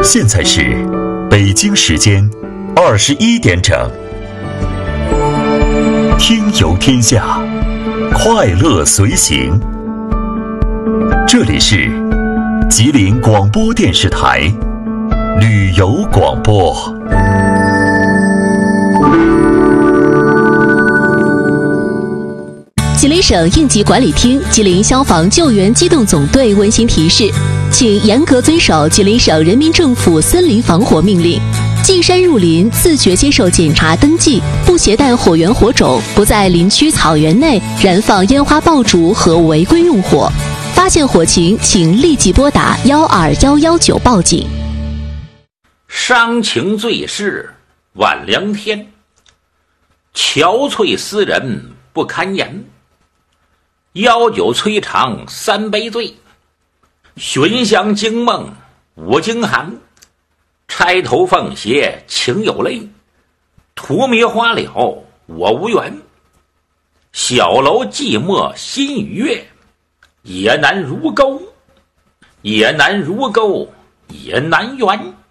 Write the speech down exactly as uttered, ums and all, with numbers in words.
现在是北京时间二十一点整。听游天下，快乐随行。这里是吉林广播电视台旅游广播。 吉林省应急管理厅、吉林消防救援机动总队温馨提示，请严格遵守吉林省人民政府森林防火命令。进山入林，自觉接受检查登记，不携带火源火种，不在林区草原内燃放烟花爆竹和违规用火。发现火情，请立即拨打幺二幺幺九报警。 伤情最是晚凉天，憔悴思人不堪言。邀酒摧肠三杯醉，寻香惊梦五更寒。钗头凤斜情有泪，荼蘼花了我无缘。小楼寂寞心与月，也难如钩，也难如钩，也难圆。